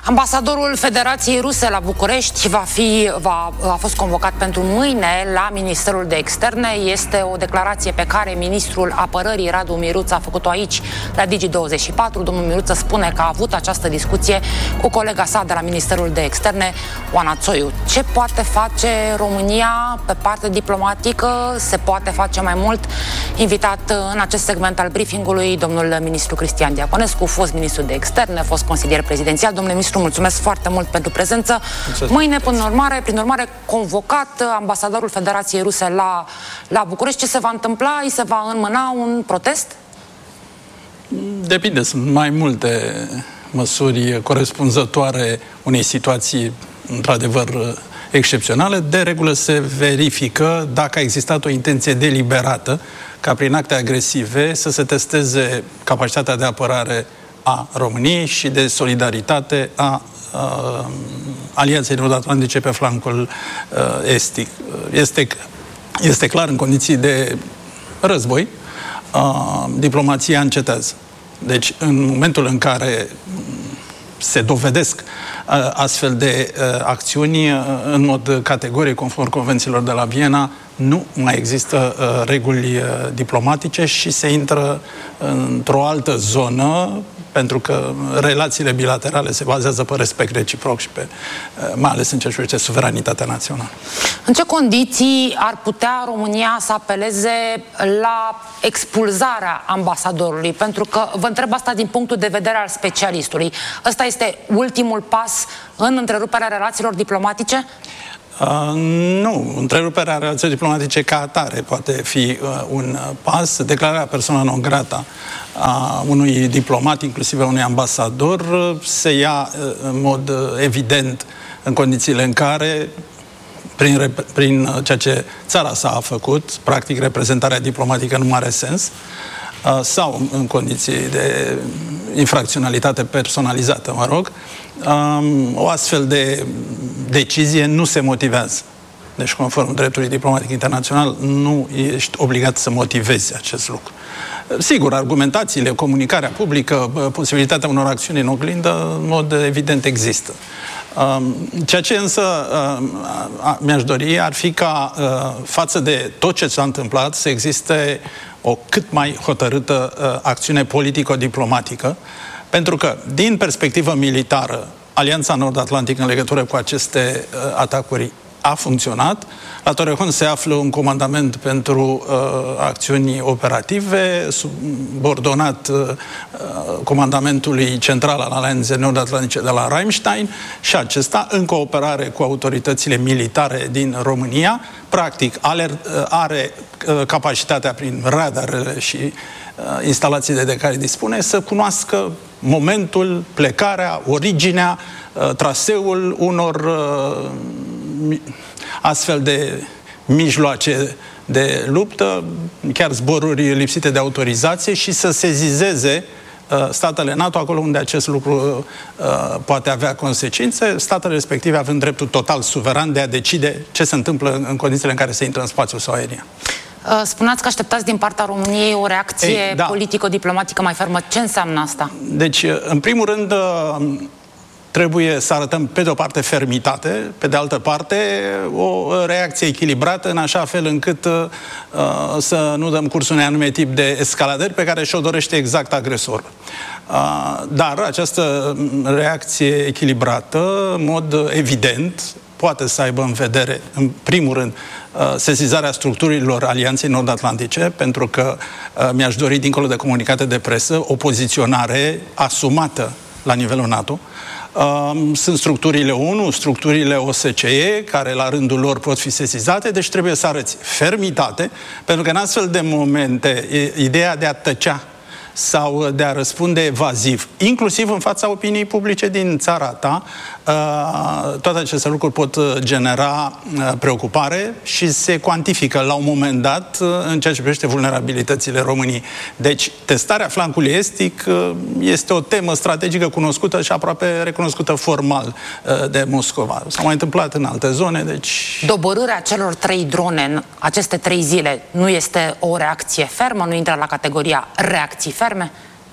Ambasadorul Federației Ruse la București a fost convocat pentru mâine la Ministerul de Externe. Este o declarație pe care ministrul apărării Radu Miruță a făcut-o aici la Digi24. Domnul Miruță spune că a avut această discuție cu colega sa de la Ministerul de Externe, Oana Țoiu. Ce poate face România pe partea diplomatică? Se poate face mai mult? Invitat în acest segment al briefingului domnul ministru Cristian Diaconescu, fost ministru de Externe, fost consilier prezidențial. Domnule ministru, mulțumesc foarte mult pentru prezență. Mulțumesc. Mâine, prin urmare, convocat ambasadorul Federației Ruse la București. Ce se va întâmpla? Îi se va înmâna un protest? Depinde, sunt mai multe măsuri corespunzătoare unei situații într-adevăr excepționale. De regulă se verifică dacă a existat o intenție deliberată ca prin acte agresive să se testeze capacitatea de apărare a României și de solidaritate a Alianței Nord-Atlantice pe flancul estic. Este clar, în condiții de război, diplomația încetează. Deci, în momentul în care se dovedesc astfel de acțiuni, în mod categoric, conform convențiilor de la Viena, nu mai există reguli diplomatice și se intră într-o altă zonă, pentru că relațiile bilaterale se bazează pe respect reciproc și mai ales în ce privește suveranitatea națională. În ce condiții ar putea România să apeleze la expulzarea ambasadorului? Pentru că vă întreb asta din punctul de vedere al specialistului. Ăsta este ultimul pas în întreruperea relațiilor diplomatice? Nu, întreruperea relațiilor diplomatice ca atare poate fi un pas. Declararea persoana non grata a unui diplomat, inclusiv a unui ambasador, se ia în mod evident în condițiile în care, prin ceea ce țara sa a făcut, practic reprezentarea diplomatică nu are sens, sau în condiții de infracționalitate personalizată, mă rog, o astfel de decizie nu se motivează. Deci, conform dreptului diplomatic internațional, nu ești obligat să motivezi acest lucru. Sigur, argumentațiile, comunicarea publică, posibilitatea unor acțiuni în oglindă, în mod evident există. Ceea ce însă mi-aș dori ar fi ca față de tot ce s-a întâmplat să existe o cât mai hotărâtă acțiune politico-diplomatică, pentru că, din perspectivă militară, Alianța Nord-Atlantică în legătură cu aceste atacuri a funcționat. La Torrejon se află un comandament pentru acțiuni operative, subordonat comandamentului central al Alianței Nord-Atlantice de la Ramstein, și acesta, în cooperare cu autoritățile militare din România, practic are capacitatea prin radarele și instalațiile de care dispune să cunoască momentul, plecarea, originea, traseul unor astfel de mijloace de luptă, chiar zboruri lipsite de autorizație, și să sezizeze statele NATO acolo unde acest lucru poate avea consecințe, statele respective având dreptul total suveran de a decide ce se întâmplă în condițiile în care se intră în spațiul său aerian. Spuneați că așteptați din partea României o reacție politico-diplomatică mai fermă. Ce înseamnă asta? Deci, în primul rând, trebuie să arătăm, pe de o parte, fermitate, pe de altă parte, o reacție echilibrată, în așa fel încât să nu dăm curs unui anume tip de escaladări pe care și-o dorește exact agresorul. Dar această reacție echilibrată, în mod evident, poate să aibă în vedere, în primul rând, sesizarea structurilor Alianței Nord-Atlantice, pentru că mi-aș dori, dincolo de comunicate de presă, o poziționare asumată la nivelul NATO. Sunt structurile ONU, structurile OSCE, care la rândul lor pot fi sesizate, deci trebuie să arăți fermitate, pentru că în astfel de momente ideea de a tăcea sau de a răspunde evaziv, inclusiv în fața opiniei publice din țara ta, toate aceste lucruri pot genera preocupare și se cuantifică la un moment dat în ceea ce privește vulnerabilitățile României. Deci, testarea flancului estic este o temă strategică cunoscută și aproape recunoscută formal de Moscova. S-a mai întâmplat în alte zone, deci... Doborârea celor 3 drone în aceste 3 zile nu este o reacție fermă? Nu intră la categoria reacții ferme?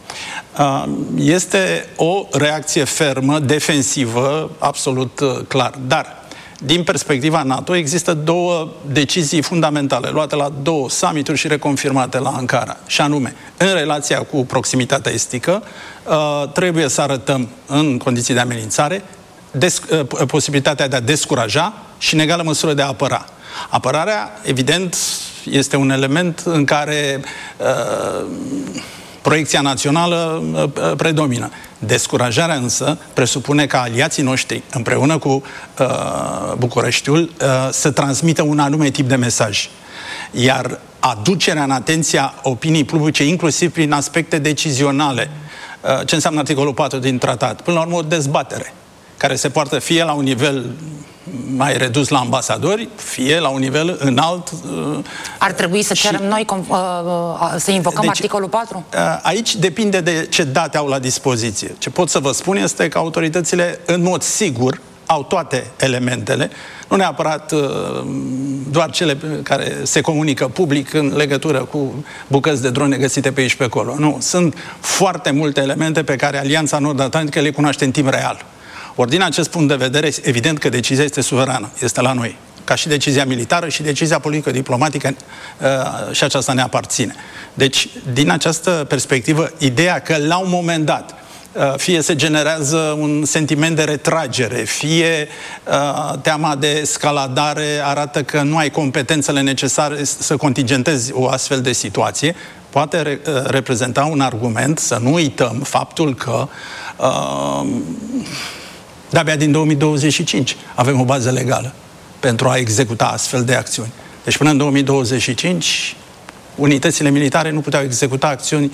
Este o reacție fermă, defensivă, absolut clar. Dar, din perspectiva NATO, există două decizii fundamentale, luate la 2 summituri și reconfirmate la Ankara. Și anume, în relația cu proximitatea estică, trebuie să arătăm, în condiții de amenințare, posibilitatea de a descuraja și, în egală măsură, de a apăra. Apărarea, evident, este un element în care proiecția națională predomină. Descurajarea însă presupune ca aliații noștri, împreună cu Bucureștiul, să transmită un anume tip de mesaj. Iar aducerea în atenția opiniei publice, inclusiv prin aspecte decizionale, ce înseamnă articolul 4 din tratat? Până la urmă, o dezbatere care se poartă fie la un nivel mai redus la ambasadori, fie la un nivel înalt. Ar trebui să cerem noi să invocăm articolul 4? Aici depinde de ce date au la dispoziție. Ce pot să vă spun este că autoritățile, în mod sigur, au toate elementele, nu neapărat doar cele care se comunică public în legătură cu bucăți de drone găsite pe aici pe acolo. Nu, sunt foarte multe elemente pe care Alianța Nord-Atlantică le cunoaște în timp real. Ori din acest punct de vedere, evident că decizia este suverană, este la noi. Ca și decizia militară și decizia politică-diplomatică, și aceasta ne aparține. Deci, din această perspectivă, ideea că la un moment dat fie se generează un sentiment de retragere, fie teama de escaladare arată că nu ai competențele necesare să contingentezi o astfel de situație, poate reprezenta un argument să nu uităm faptul că de-abia din 2025 avem o bază legală pentru a executa astfel de acțiuni. Deci până în 2025 unitățile militare nu puteau executa acțiuni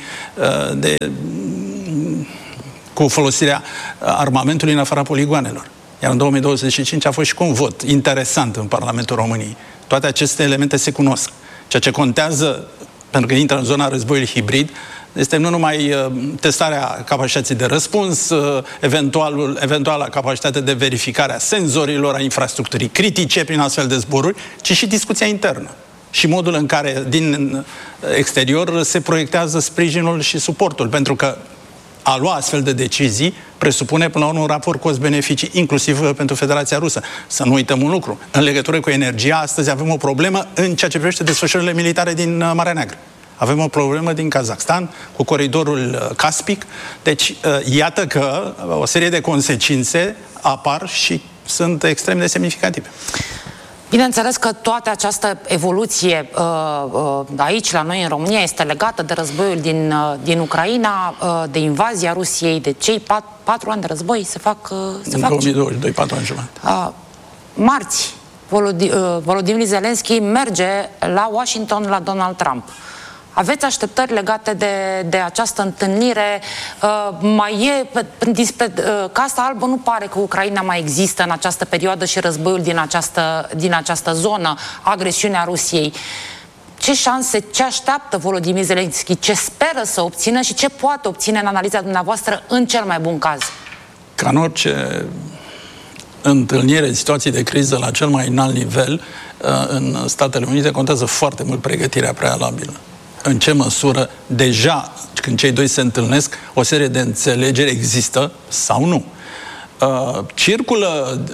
cu folosirea armamentului în afara poligoanelor. Iar în 2025 a fost și cu un vot interesant în Parlamentul României. Toate aceste elemente se cunosc. Ceea ce contează, pentru că intră în zona războiului hibrid, este nu numai testarea capacității de răspuns, eventuala capacitate de verificare a senzorilor, a infrastructurii critice prin astfel de zboruri, ci și discuția internă. Și modul în care din exterior se proiectează sprijinul și suportul. Pentru că a lua astfel de decizii presupune până la urmă un raport cost-beneficii, inclusiv pentru Federația Rusă. Să nu uităm un lucru. În legătură cu energia, astăzi avem o problemă în ceea ce privește desfășurările militare din Marea Neagră. Avem o problemă din Kazakhstan cu coridorul Caspic. Deci, iată că o serie de consecințe apar și sunt extrem de semnificative. Bineînțeles că toată această evoluție aici, la noi în România, este legată de războiul din Ucraina, de invazia Rusiei, de cei 4 ani de război se fac... În 2022, 4 ani jumătate. Marți, Volodymyr Zelensky merge la Washington la Donald Trump. Aveți așteptări legate de această întâlnire? Mai e despre Casa Albă, nu pare că Ucraina mai există în această perioadă și războiul din această zonă, agresiunea Rusiei. Ce șanse, ce așteaptă Volodymyr Zelensky, ce speră să obțină și ce poate obține în analiza dumneavoastră în cel mai bun caz? Ca în orice întâlnire în situații de criză la cel mai înalt nivel, în Statele Unite contează foarte mult pregătirea prealabilă. În ce măsură deja, când cei doi se întâlnesc, o serie de înțelegeri există sau nu. Circulă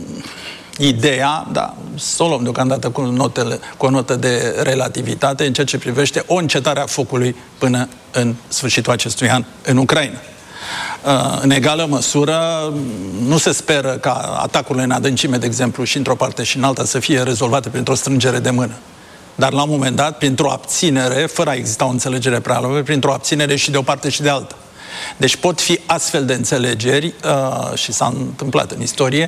ideea, să o luăm deocamdată cu o notă de relativitate în ceea ce privește o încetare a focului până în sfârșitul acestui an în Ucraina. În egală măsură, nu se speră ca atacurile în adâncime, de exemplu, și într-o parte și în alta, să fie rezolvate printr-o strângere de mână. Dar la un moment dat, printr-o abținere, fără a exista o înțelegere prealabilă, printr-o abținere și de o parte și de alta. Deci pot fi astfel de înțelegeri, și s-a întâmplat în istorie,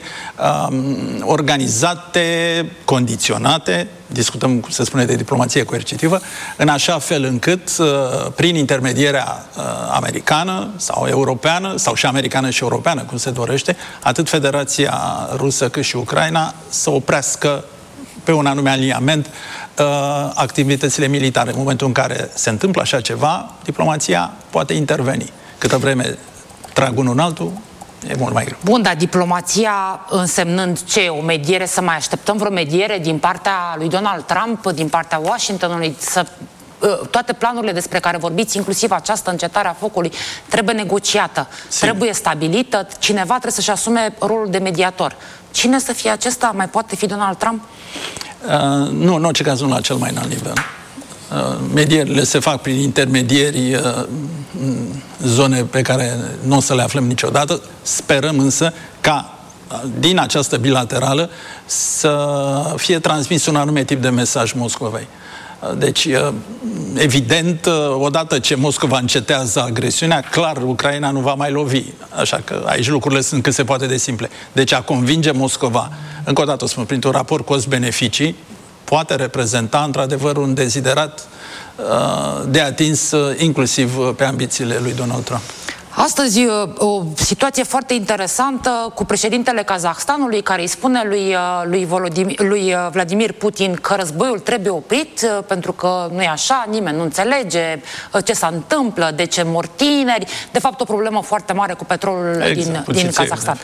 organizate, condiționate, discutăm, cum se spune, de diplomație coercitivă, în așa fel încât, prin intermedierea americană sau europeană, sau și americană și europeană, cum se dorește, atât Federația Rusă cât și Ucraina să oprească pe un anume aliniament activitățile militare. În momentul în care se întâmplă așa ceva, diplomația poate interveni. Câtă vreme trag unul în altul, e mult mai greu. Bun, dar diplomația însemnând ce? O mediere? Să mai așteptăm vreo mediere din partea lui Donald Trump, din partea Washingtonului, să toate planurile despre care vorbiți, inclusiv această încetare a focului, trebuie negociată, trebuie stabilită, cineva trebuie să-și asume rolul de mediator. Cine să fie acesta? Mai poate fi Donald Trump? Nu, în orice caz nu la cel mai înalt nivel. Medierile se fac prin intermedieri, zone pe care nu o să le aflăm niciodată. Sperăm însă ca din această bilaterală să fie transmis un anume tip de mesaj Moscovei. Deci, evident, odată ce Moscova încetează agresiunea, clar, Ucraina nu va mai lovi. Așa că aici lucrurile sunt cât se poate de simple. Deci a convinge Moscova, încă o dată o spun, printr-un raport cost-beneficii, poate reprezenta, într-adevăr, un deziderat de atins inclusiv pe ambițiile lui Donald Trump. Astăzi o situație foarte interesantă cu președintele Kazahstanului care îi spune lui Vladimir Putin că războiul trebuie oprit pentru că nu e așa, nimeni nu înțelege ce se întâmplă, de ce mor tineri. De fapt, o problemă foarte mare cu petrolul din Kazahstan.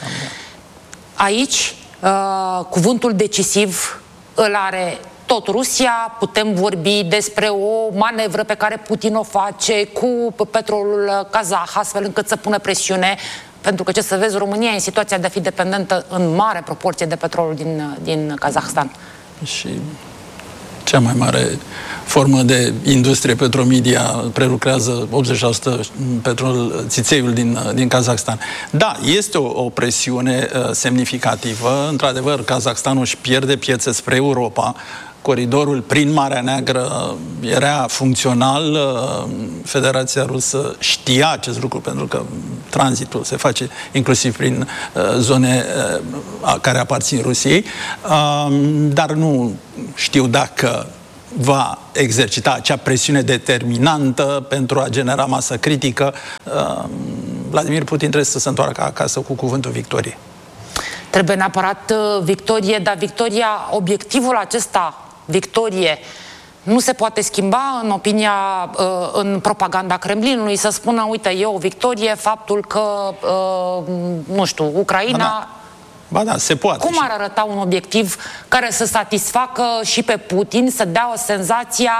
Aici, cuvântul decisiv îl are tot Rusia, putem vorbi despre o manevră pe care Putin o face cu petrolul kazah, astfel încât să pună presiune, pentru că, ce să vezi, România e în situația de a fi dependentă în mare proporție de petrolul din Kazahstan. Și cea mai mare formă de industrie petromedia prelucrează 80% petrol, țițeiul din Kazahstan. Da, este o presiune semnificativă. Într-adevăr, Kazahstanul își pierde piețe spre Europa. Coridorul prin Marea Neagră era funcțional. Federația Rusă știa acest lucru pentru că tranzitul se face inclusiv prin zone care aparțin Rusiei, dar nu știu dacă va exercita acea presiune determinantă pentru a genera masă critică. Vladimir Putin trebuie să se întoarcă acasă cu cuvântul victorie. Trebuie neapărat victorie, dar victoria, obiectivul acesta, victorie, nu se poate schimba în opinia, în propaganda Kremlinului, să spună, uite, e o victorie faptul că, nu știu, Ucraina... Ba da, se poate. Cum ar arăta un obiectiv care să satisfacă și pe Putin, să dea o senzația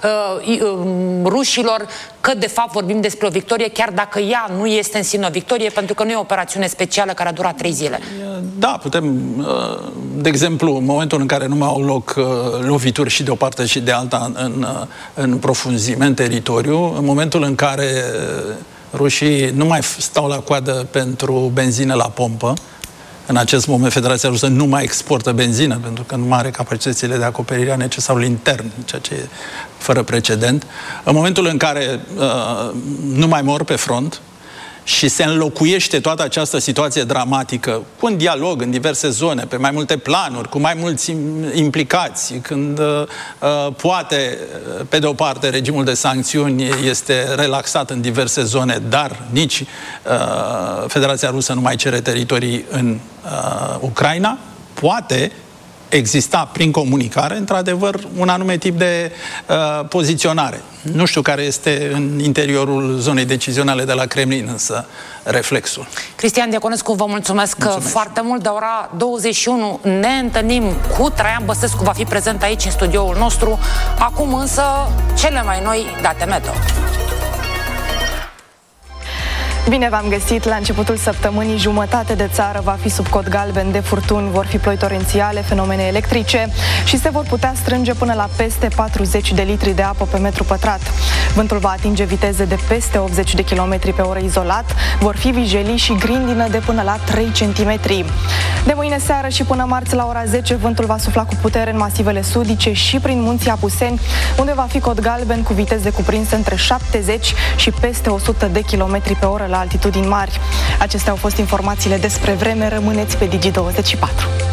rușilor că de fapt vorbim despre o victorie, chiar dacă ea nu este în sine o victorie, pentru că nu e o operațiune specială care a durat 3 zile? Da, putem, de exemplu, în momentul în care nu mai au loc lovituri și de o parte și de alta în profunzime, în teritoriu, în momentul în care rușii nu mai stau la coadă pentru benzină la pompă. În acest moment, Federația Rusă nu mai exportă benzină, pentru că nu mai are capacitățile de acoperire a necesarului intern, ceea ce e fără precedent. În momentul în care nu mai mor pe front și se înlocuiește toată această situație dramatică cu un dialog în diverse zone, pe mai multe planuri, cu mai mulți implicați, când poate, pe de o parte, regimul de sancțiuni este relaxat în diverse zone, dar nici Federația Rusă nu mai cere teritorii în Ucraina, poate exista prin comunicare, într-adevăr, un anume tip de poziționare. Nu știu care este în interiorul zonei decizionale de la Kremlin, însă reflexul. Cristian Diaconescu, vă mulțumesc foarte mult. De ora 21 ne întâlnim cu Traian Băsescu, va fi prezent aici în studioul nostru. Acum însă, cele mai noi date meteo. Bine v-am găsit! La începutul săptămânii, jumătate de țară va fi sub cod galben de furtuni, vor fi ploi torențiale, fenomene electrice și se vor putea strânge până la peste 40 de litri de apă pe metru pătrat. Vântul va atinge viteze de peste 80 de km pe oră izolat, vor fi vijelii și grindină de până la 3 cm. De mâine seară și până marți la ora 10, vântul va sufla cu putere în masivele sudice și prin munții Apuseni, unde va fi cod galben cu viteze cuprinse între 70 și peste 100 de km pe oră la altitudini mari. Acestea au fost informațiile despre vreme. Rămâneți pe Digi24.